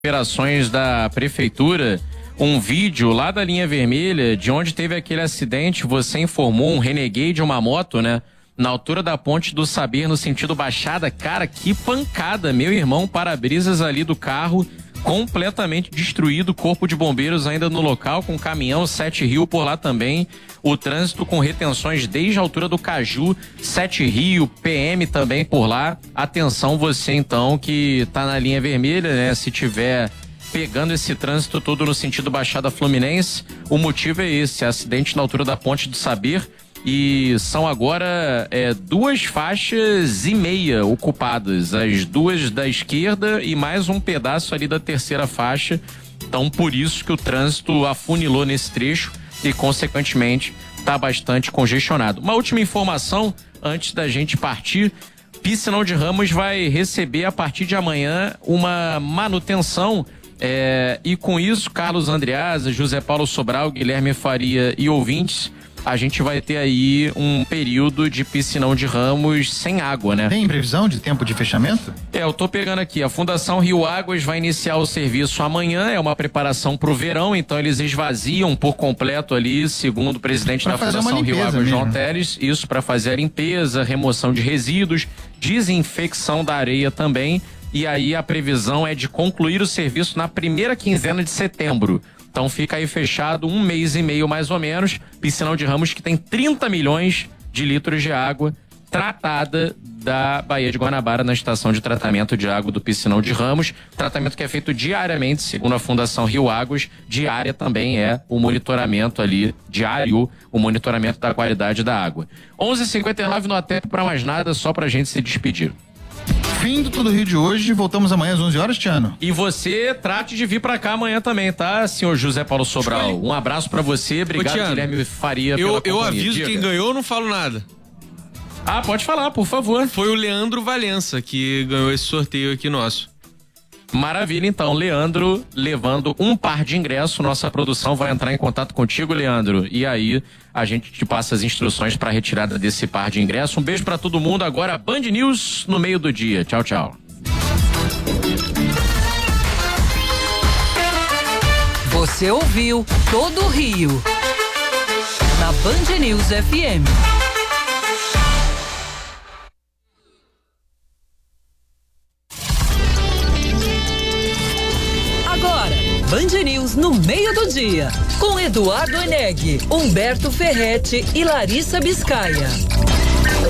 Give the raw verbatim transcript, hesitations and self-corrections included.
operações da prefeitura, um vídeo lá da linha vermelha, de onde teve aquele acidente, você informou um renegade de uma moto, né? Na altura da ponte do Saber, no sentido Baixada. Cara, que pancada, meu irmão, para-brisas ali do carro, completamente destruído, corpo de bombeiros ainda no local, com caminhão, Sete Rio por lá também, o trânsito com retenções desde a altura do Caju, Sete Rio, P M também por lá. Atenção você então que tá na linha vermelha, né, se tiver pegando esse trânsito todo no sentido Baixada Fluminense, o motivo é esse, acidente na altura da ponte do Saber. E são agora é, duas faixas e meia ocupadas, as duas da esquerda e mais um pedaço ali da terceira faixa. Então, por isso que o trânsito afunilou nesse trecho e, consequentemente, está bastante congestionado. Uma última informação antes da gente partir: Piscinão de Ramos vai receber a partir de amanhã uma manutenção. É, e com isso, Carlos Andreasa, José Paulo Sobral, Guilherme Faria e ouvintes, a gente vai ter aí um período de Piscinão de Ramos sem água, né? Tem previsão de tempo de fechamento? É, eu tô pegando aqui. A Fundação Rio Águas vai iniciar o serviço amanhã, é uma preparação pro verão, então eles esvaziam por completo ali, segundo o presidente pra da Fundação Rio Águas, mesmo. João Teles, isso para fazer a limpeza, remoção de resíduos, desinfecção da areia também, e aí a previsão é de concluir o serviço na primeira quinzena de setembro. Então fica aí fechado um mês e meio mais ou menos. Piscinão de Ramos, que tem trinta milhões de litros de água tratada da Baía de Guanabara na estação de tratamento de água do Piscinão de Ramos. Tratamento que é feito diariamente, segundo a Fundação Rio Águas. Diária também é o monitoramento ali, diário, o monitoramento da qualidade da água. onze e cinquenta e nove no Atep para mais nada, só pra gente se despedir. Fim do Tudo Rio de hoje, voltamos amanhã às onze horas, Tiano. E você trate de vir pra cá amanhã também, tá, senhor José Paulo Sobral? Um abraço pra você, obrigado, Ô, Guilherme Faria, eu, pela companhia. Eu aviso Diga. quem ganhou, eu não falo nada. Ah, pode falar, por favor. Foi o Leandro Valença que ganhou esse sorteio aqui nosso. Maravilha, então, Leandro levando um par de ingressos, nossa produção vai entrar em contato contigo, Leandro, e aí a gente te passa as instruções para retirada desse par de ingressos. Um beijo para todo mundo, agora Band News no meio do dia. Tchau, tchau. Você ouviu Todo Rio na Band News F M. Agora, Band News no meio do dia, com Eduardo Eneg, Humberto Ferretti e Larissa Biscaia.